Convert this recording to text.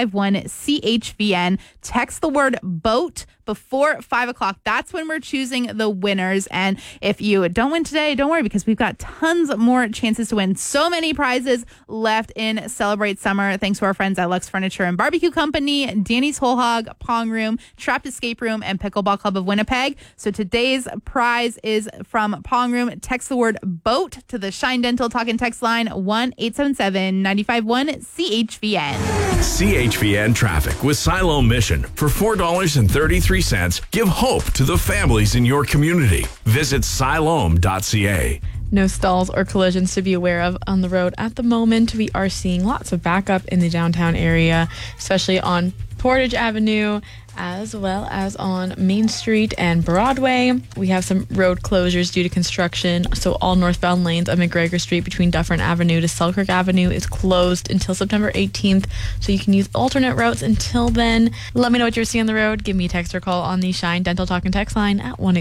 951-CHVN. Text the word BOAT before 5 o'clock. That's when we're choosing the winners. And if you don't win today, don't worry, because we've got tons more chances to win. So many prizes left in Celebrate Summer. Thanks to our friends at Lux Furniture and Barbecue Company, Danny's Whole Hog, Pong Room, Trapped Escape Room, and Pickleball Club of Winnipeg. So today's prize is from Pong Room. Text the word BOAT to the Shine Dental Talk and Text line 1-877-951-CHVN. CHVN Traffic with Siloam Mission. For $4.33, give hope to the families in your community. Visit siloam.ca. No stalls or collisions to be aware of on the road at the moment. We are seeing lots of backup in the downtown area, especially on Portage Avenue, as well as on Main Street and Broadway. We have some road closures due to construction, so all northbound lanes of McGregor Street between Dufferin Avenue to Selkirk Avenue is closed until September 18th, so you can use alternate routes until then. Let me know what you're seeing on the road. Give me a text or call on the Shine Dental Talk and Text line at 1